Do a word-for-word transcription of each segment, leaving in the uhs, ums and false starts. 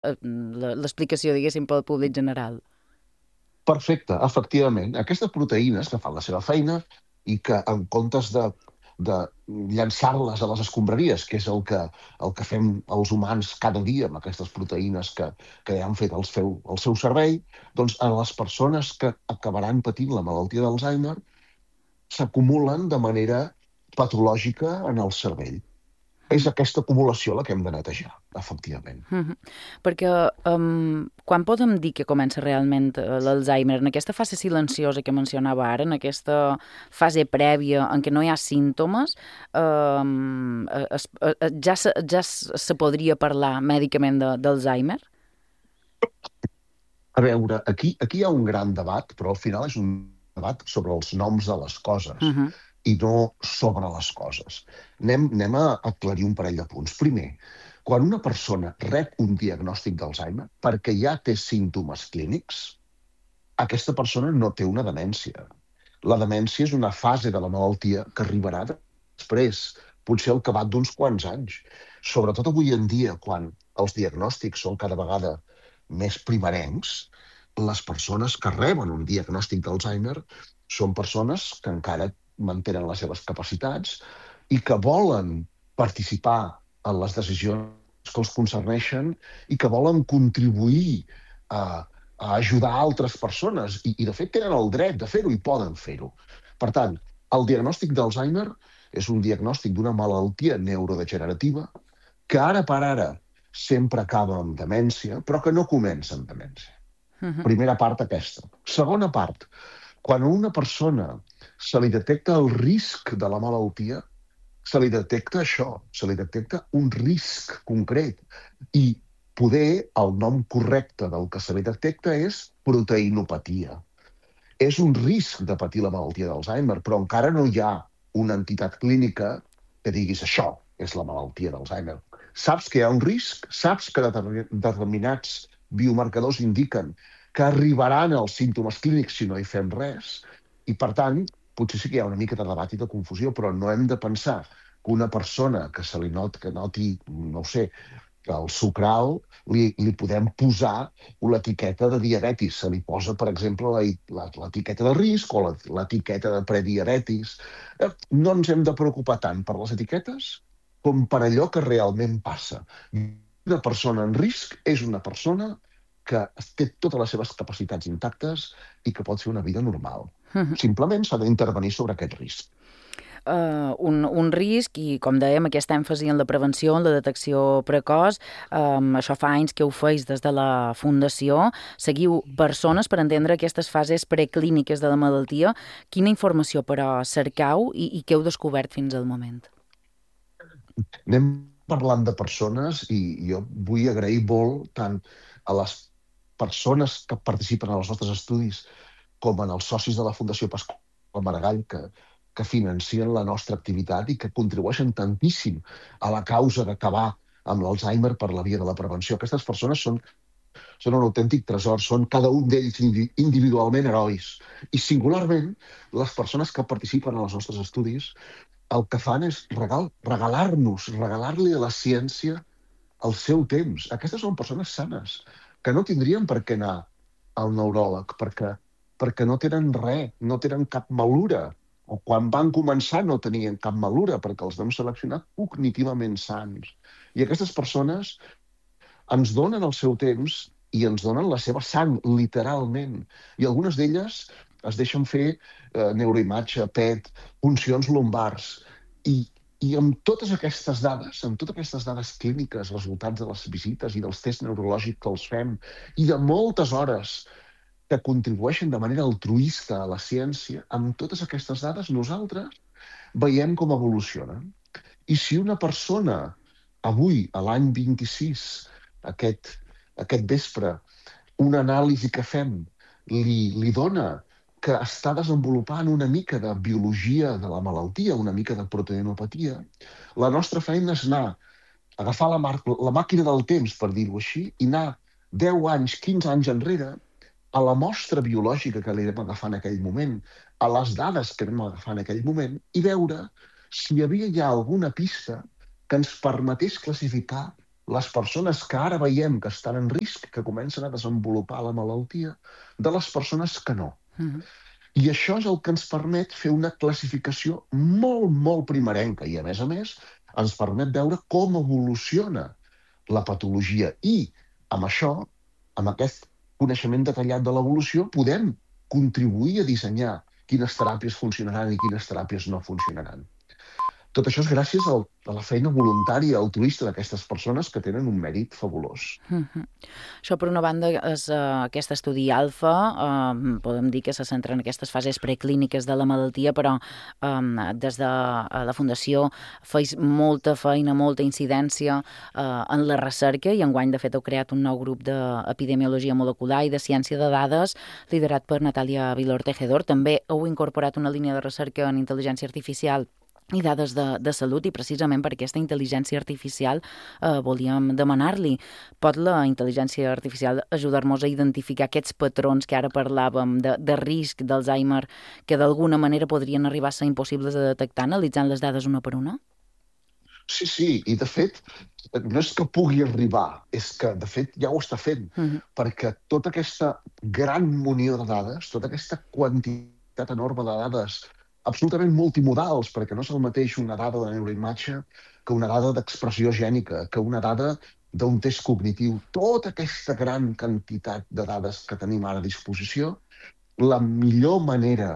l'explicació, diguéssim, pel públic general. Perfecte, efectivament. Aquestes proteïnes que fan la seva feina i que en comptes de, de llançar-les a les escombraries, que és el que, el que fem els humans cada dia amb aquestes proteïnes que, que ja han fet el seu, el seu servei, doncs a les persones que acabaran patint la malaltia d'Alzheimer s'acumulen de manera patològica en el cervell. És aquesta acumulació la que hem de netejar, efectivament. Mm -hmm. Perquè um, quan podem dir que comença realment l'Alzheimer? En aquesta fase silenciosa que mencionava ara, en aquesta fase prèvia en què no hi ha símptomes, um, es, ja, se, ja se podria parlar mèdicament d'Alzheimer? A veure, aquí, aquí hi ha un gran debat, però al final és un debat sobre els noms de les coses Uh -huh. i no sobre les coses. Anem, anem a aclarir un parell de punts. Primer, quan una persona rep un diagnòstic d'Alzheimer perquè ja té símptomes clínics, aquesta persona no té una demència. La demència és una fase de la malaltia que arribarà després, potser al cabat d'uns quants anys. Sobretot avui en dia, quan els diagnòstics són cada vegada més primerencs, les persones que reben un diagnòstic d'Alzheimer són persones que encara mantenen les seves capacitats i que volen participar en les decisions que els concerneixen i que volen contribuir a, a ajudar altres persones. I, I, de fet, tenen el dret de fer-ho i poden fer-ho. Per tant, el diagnòstic d'Alzheimer és un diagnòstic d'una malaltia neurodegenerativa que ara per ara sempre acaba amb demència, però que no comença amb demència. Uh -huh. Primera part aquesta. Segona part, quan a una persona se li detecta el risc de la malaltia, se li detecta això, se li detecta un risc concret. I poder, el nom correcte del que se li detecta és proteïnopatia. És un risc de patir la malaltia d'Alzheimer, però encara no hi ha una entitat clínica que diguis això és la malaltia d'Alzheimer. Saps que hi ha un risc, saps que determinats biomarcadors indiquen que arribaran els símptomes clínics si no hi fem res, i per tant, potser sí que hi ha una mica de debat i de confusió, però no hem de pensar que una persona que se li noti, que noti, no ho sé, que el sucral li, li podem posar l'etiqueta de diabetis. Se li posa, per exemple, l'etiqueta de risc o l'etiqueta de prediabetis. No ens hem de preocupar tant per les etiquetes com per allò que realment passa. Una persona en risc és una persona que té totes les seves capacitats intactes i que pot fer una vida normal. Uh -huh. Simplement s'ha d'intervenir sobre aquest risc. Uh, un, un risc i, com dèiem, aquesta èmfasi en la prevenció, en la detecció precoç. Um, això fa anys que ho feis des de la Fundació. Seguiu persones per entendre aquestes fases preclíniques de la malaltia. Quina informació, però, cercau i, i què heu descobert fins al moment? Anem parlant de persones i jo vull agrair molt tant a les persones que participen en els nostres estudis com en els socis de la Fundació Pasqual Maragall, que, que financien la nostra activitat i que contribueixen tantíssim a la causa d'acabar amb l'Alzheimer per la via de la prevenció. Aquestes persones són, són un autèntic tresor, són cada un d'ells individualment herois. I singularment, les persones que participen en els nostres estudis el que fan és regal, regalar-nos, regalar-li a la ciència el seu temps. Aquestes són persones sanes, que no tindrien per què anar al neuròleg, perquè, perquè no tenen res, no tenen cap malura. O quan van començar no tenien cap malura, perquè els vam seleccionar cognitivament sants. I aquestes persones ens donen el seu temps i ens donen la seva sang, literalment. I algunes d'elles es deixen fer eh, neuroimatge, P E T, puncions lumbars. I, I amb totes aquestes dades, amb totes aquestes dades clíniques, resultats de les visites i dels tests neurològics que els fem, i de moltes hores que contribueixen de manera altruista a la ciència, amb totes aquestes dades nosaltres veiem com evolucionen. I si una persona, avui, a l'any vint-i-sis, aquest, aquest vespre, una anàlisi que fem li, li dona que està desenvolupant una mica de biologia de la malaltia, una mica de proteïnopatia, la nostra feina és anar, agafar la, mar la màquina del temps, per dir-ho així, i anar deu anys, quinze anys enrere, a la mostra biològica que li vam agafar en aquell moment, a les dades que vam agafar en aquell moment, i veure si hi havia ja alguna pista que ens permetés classificar les persones que ara veiem que estan en risc, que comencen a desenvolupar la malaltia, de les persones que no. Mhm. I això és el que ens permet fer una classificació molt, molt primerenca i, a més a més, ens permet veure com evoluciona la patologia. I amb això, amb aquest coneixement detallat de l'evolució, podem contribuir a dissenyar quines teràpies funcionaran i quines teràpies no funcionaran. Tot això és gràcies al, a la feina voluntària, altruista d'aquestes persones que tenen un mèrit fabulós. Mhm. Això, per una banda, és uh, aquest estudi alfa, uh, podem dir que se centra en aquestes fases preclíniques de la malaltia, però um, des de uh, la Fundació feis molta feina, molta incidència uh, en la recerca, i enguany, de fet, heu creat un nou grup d'epidemiologia molecular i de ciència de dades, liderat per Natàlia Vilor Tejedor. També heu incorporat una línia de recerca en intel·ligència artificial i dades de, de salut, i precisament per aquesta intel·ligència artificial eh, volíem demanar-li: pot la intel·ligència artificial ajudar-nos a identificar aquests patrons que ara parlàvem de, de risc d'Alzheimer, que d'alguna manera podrien arribar a ser impossibles de detectar analitzant les dades una per una? Sí, sí, i de fet, no és que pugui arribar, és que de fet ja ho està fent, Mhm. perquè tota aquesta gran munió de dades, tota aquesta quantitat enorme de dades absolutament multimodals, perquè no és el mateix una dada de neuroimatge que una dada d'expressió gènica, que una dada d'un test cognitiu. Tota aquesta gran quantitat de dades que tenim ara a disposició, la millor manera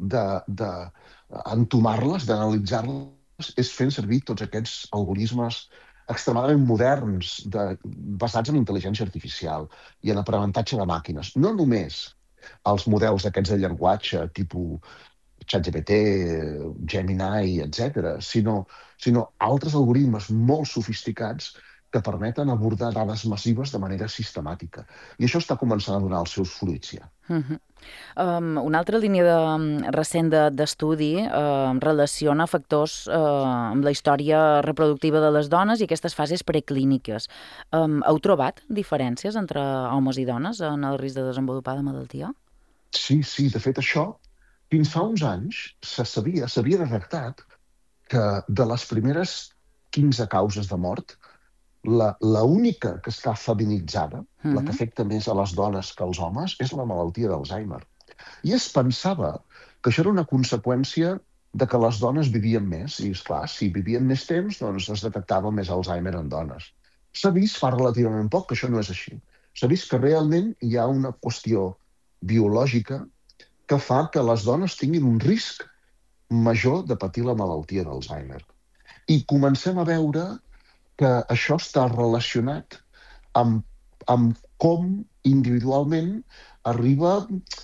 d'entomar-les, d'analitzar-les, és fent servir tots aquests algoritmes extremadament moderns de, basats en intel·ligència artificial i en aprenentatge de màquines. No només els models aquests de llenguatge, tipus ChatGPT, Gemini, etcètera, sinó, sinó altres algoritmes molt sofisticats que permeten abordar dades massives de manera sistemàtica. I això està començant a donar els seus fruits ja. Mhm. Um, una altra línia de, um, recent de- d'estudi uh, relaciona factors uh, amb la història reproductiva de les dones i aquestes fases preclíniques. Um, heu trobat diferències entre homes i dones en el risc de desenvolupar la malaltia? Sí, sí, de fet això, fins fa uns anys se sabia, s'havia detectat que de les primeres quinze causes de mort, la, la única que està feminitzada, Mm la que -hmm. afecta més a les dones que als homes, és la malaltia d'Alzheimer. I es pensava que això era una conseqüència de que les dones vivien més, i, esclar, si vivien més temps, doncs es detectava més Alzheimer en dones. S'ha vist fa relativament poc que això no és així. S'ha vist que realment hi ha una qüestió biològica que fa que les dones tinguin un risc major de patir la malaltia d'Alzheimer. I comencem a veure que això està relacionat amb, amb com individualment arriba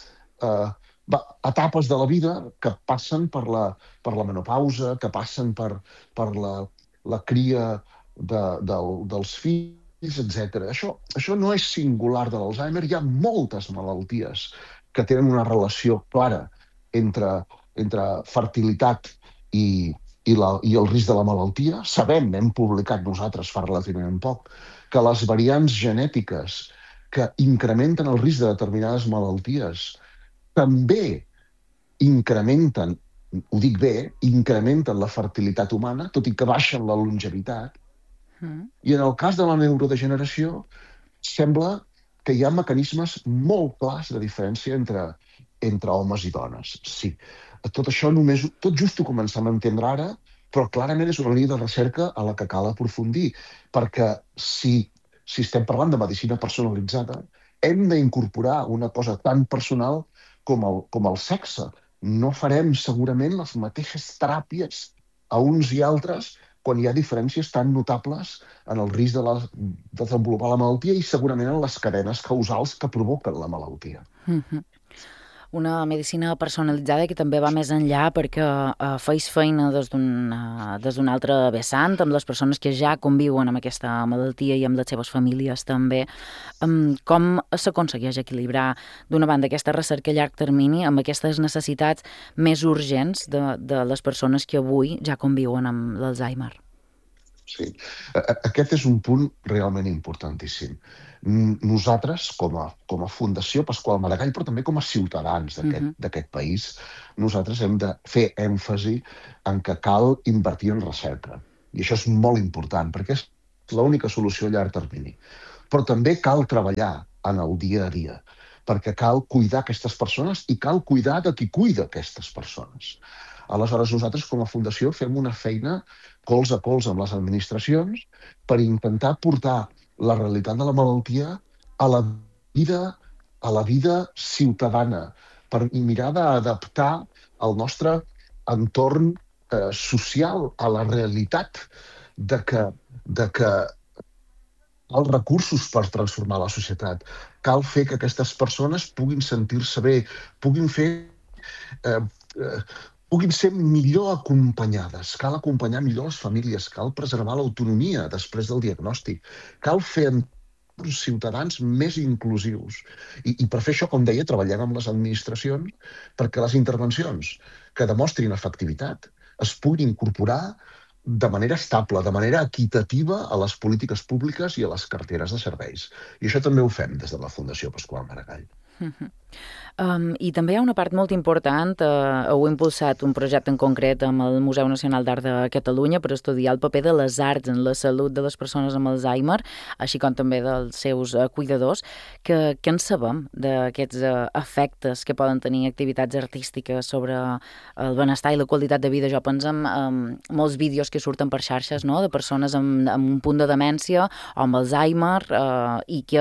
eh, va, etapes de la vida que passen per la, per la menopausa, que passen per, per la, la cria de, del, dels fills, etcètera. Això, això no és singular de l'Alzheimer. Hi ha moltes malalties que tenen una relació clara entre, entre fertilitat i, i, la, i el risc de la malaltia. Sabem, hem publicat nosaltres fa relativament poc, que les variants genètiques que incrementen el risc de determinades malalties també incrementen, ho dic bé, incrementen la fertilitat humana, tot i que baixen la longevitat. Mm. I en el cas de la neurodegeneració, sembla que hi ha mecanismes molt clars de diferència entre, entre homes i dones. Sí, tot això només, tot just ho comencem a entendre ara, però clarament és una línia de recerca a la que cal aprofundir, perquè si, si estem parlant de medicina personalitzada, hem d'incorporar una cosa tan personal com el, com el sexe. No farem segurament les mateixes teràpies a uns i altres quan hi ha diferències tan notables en el risc de, la, de desenvolupar la malaltia i segurament en les cadenes causals que provoquen la malaltia. Mm -hmm. Una medicina personalitzada que també va més enllà perquè uh, feis feina des d'un uh, des d'un altre vessant, amb les persones que ja conviuen amb aquesta malaltia i amb les seves famílies també. Um, com s'aconsegueix equilibrar, d'una banda, aquesta recerca a llarg termini amb aquestes necessitats més urgents de, de les persones que avui ja conviuen amb l'Alzheimer? Sí. Aquest és un punt realment importantíssim. Nosaltres, com a, com a Fundació Pasqual Maragall, però també com a ciutadans d'aquest Uh-huh. d'aquest país, nosaltres hem de fer èmfasi en que cal invertir en recerca. I això és molt important, perquè és l'única solució a llarg termini. Però també cal treballar en el dia a dia, perquè cal cuidar aquestes persones i cal cuidar de qui cuida aquestes persones. Aleshores, nosaltres com a fundació fem una feina colze a colze amb les administracions per intentar portar la realitat de la malaltia a la vida, a la vida ciutadana, per mirar d'adaptar el nostre entorn eh, social a la realitat de que, de que els recursos per transformar la societat. Cal fer que aquestes persones puguin sentir-se bé, puguin fer eh, eh, puguin ser millor acompanyades. Cal acompanyar millor les famílies, cal preservar l'autonomia després del diagnòstic, cal fer entorns ciutadans més inclusius. I, I per fer això, com deia, treballem amb les administracions perquè les intervencions que demostrin efectivitat es puguin incorporar de manera estable, de manera equitativa a les polítiques públiques i a les carteres de serveis. I això també ho fem des de la Fundació Pasqual Maragall. Uh-huh. Um, I també hi ha una part molt important, uh, heu impulsat un projecte en concret amb el Museu Nacional d'Art de Catalunya per estudiar el paper de les arts en la salut de les persones amb Alzheimer, així com també dels seus uh, cuidadors. Que, què en sabem d'aquests uh, efectes que poden tenir activitats artístiques sobre el benestar i la qualitat de vida? Jo penso en um, molts vídeos que surten per xarxes, no?, de persones amb, amb un punt de demència o amb Alzheimer uh, i que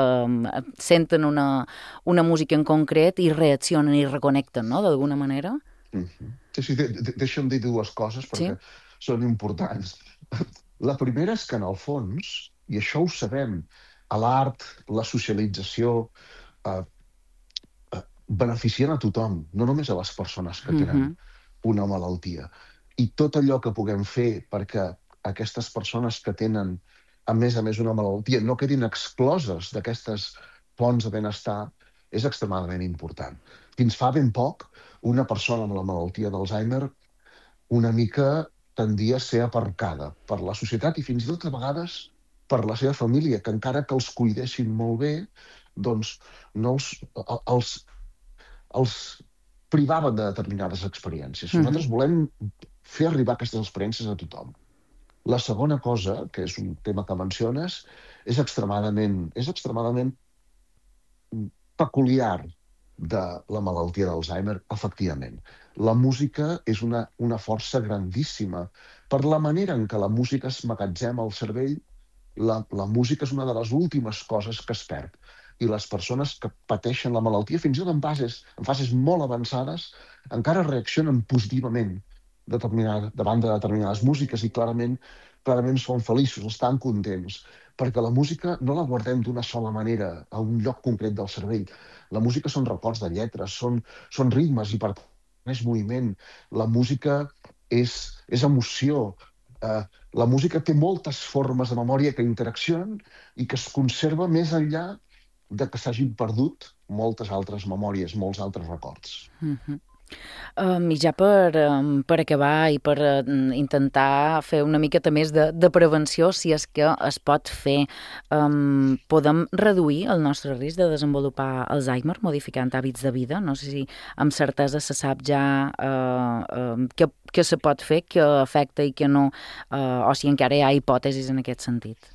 uh, senten una una música en concret i reaccionen i reconnecten, no?, d'alguna manera. Mm-hmm. Sí, sí, de, de, deixa'm dir dues coses perquè sí? són importants. La primera és que, en el fons, i això ho sabem, a l'art, la socialització, eh, eh, beneficien a tothom, no només a les persones que tenen mm-hmm. una malaltia. I tot allò que puguem fer perquè aquestes persones que tenen, a més a més, una malaltia, no quedin excloses d'aquestes fonts de benestar, és extremadament important. Fins fa ben poc, una persona amb la malaltia d'Alzheimer una mica tendia a ser aparcada per la societat i fins i tot a vegades per la seva família, que encara que els cuidessin molt bé, doncs no els, els, els privaven de determinades experiències. Uh-huh. Nosaltres volem fer arribar aquestes experiències a tothom. La segona cosa, que és un tema que menciones, és extremadament, és extremadament peculiar de la malaltia d'Alzheimer, efectivament. La música és una, una força grandíssima. Per la manera en què la música es magatzema al cervell, la, la música és una de les últimes coses que es perd. I les persones que pateixen la malaltia, fins i tot en fases, en fases molt avançades, encara reaccionen positivament davant de determinades músiques i clarament, clarament són feliços, estan contents, perquè la música no la guardem d'una sola manera, a un lloc concret del cervell. La música són records de lletres, són, són ritmes i per tant és moviment. La música és, és emoció. Eh, la música té moltes formes de memòria que interaccionen i que es conserva més enllà de que s'hagin perdut moltes altres memòries, molts altres records. Mm-hmm. Um, I ja per, um, per acabar i per uh, intentar fer una miqueta més de, de prevenció, si és que es pot fer, um, podem reduir el nostre risc de desenvolupar Alzheimer modificant hàbits de vida? No sé si amb certesa se sap ja uh, uh, què, què se pot fer, què afecta i què no, uh, o si encara hi ha hipòtesis en aquest sentit.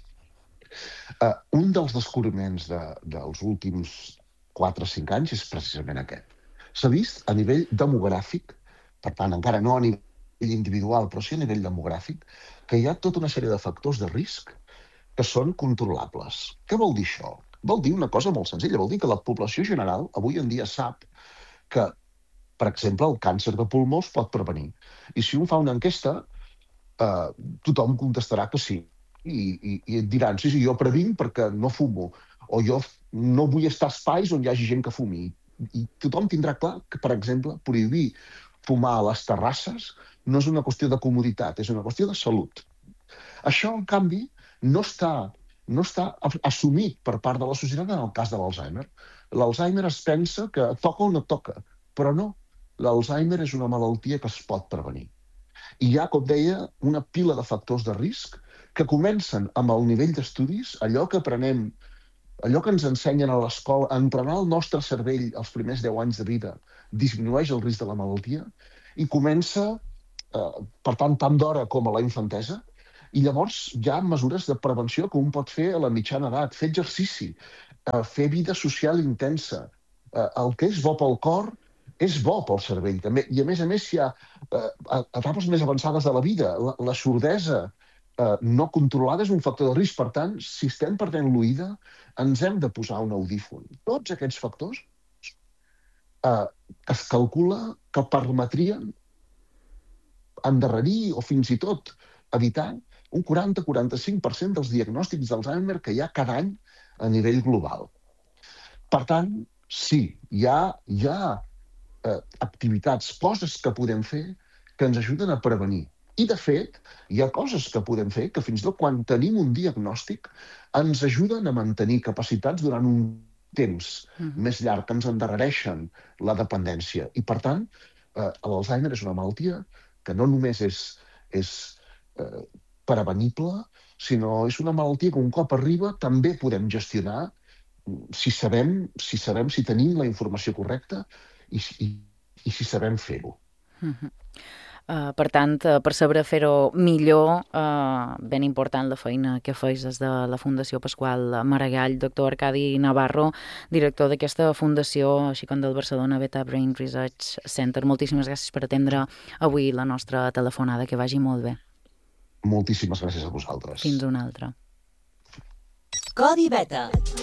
Uh, un dels descobriments de, dels últims quatre o cinc anys és precisament aquest. S'ha vist a nivell demogràfic, per tant, encara no a nivell individual, però sí a nivell demogràfic, que hi ha tota una sèrie de factors de risc que són controlables. Què vol dir això? Vol dir una cosa molt senzilla, vol dir que la població general avui en dia sap que, per exemple, el càncer de pulmó es pot prevenir. I si un fa una enquesta, eh, tothom contestarà que sí. I, i, i et diran, sí, sí, jo previnc perquè no fumo, o jo no vull estar a espais on hi hagi gent que fumi. I tothom tindrà clar que, per exemple, prohibir fumar a les terrasses no és una qüestió de comoditat, és una qüestió de salut. Això, en canvi, no està, no està assumit per part de la societat en el cas de l'Alzheimer. L'Alzheimer es pensa que toca o no toca, però no. L'Alzheimer és una malaltia que es pot prevenir. I hi ha, com deia, una pila de factors de risc que comencen amb el nivell d'estudis, allò que aprenem, allò que ens ensenyen a l'escola, a entrenar el nostre cervell els primers deu anys de vida, disminueix el risc de la malaltia i comença, eh, per tant, tant d'hora com a la infantesa, I llavors hi ha mesures de prevenció que un pot fer a la mitjana edat, fer exercici, eh, fer vida social intensa. Eh, el que és bo pel cor és bo pel cervell, també. I a més a més hi ha eh, etapes més avançades de la vida. La, la sordesa eh, no controlada és un factor de risc. Per tant, si estem perdent l'oïda, ens hem de posar un audífon. Tots aquests factors eh, es calcula que permetrien endarrerir o fins i tot evitar un quaranta a quaranta-cinc per cent dels diagnòstics d'Alzheimer que hi ha cada any a nivell global. Per tant, sí, hi ha, hi ha eh, activitats, coses que podem fer que ens ajuden a prevenir. I, de fet, hi ha coses que podem fer que fins i tot quan tenim un diagnòstic ens ajuden a mantenir capacitats durant un temps uh-huh. més llarg, que ens endarrereixen la dependència. I, per tant, eh, l'Alzheimer és una malaltia que no només és, és eh, prevenible, sinó és una malaltia que un cop arriba també podem gestionar si sabem si, sabem, si tenim la informació correcta i, i, i si sabem fer-ho. Uh-huh. Uh, per tant, uh, per saber fer-ho millor, uh, ben important la feina que feis des de la Fundació Pasqual Maragall. Doctor Arcadi Navarro, director d'aquesta fundació, així com del Barcelona Beta Brain Research Center. Moltíssimes gràcies per atendre avui la nostra telefonada. Que vagi molt bé. Moltíssimes gràcies a vosaltres. Fins una altra. Codi Beta.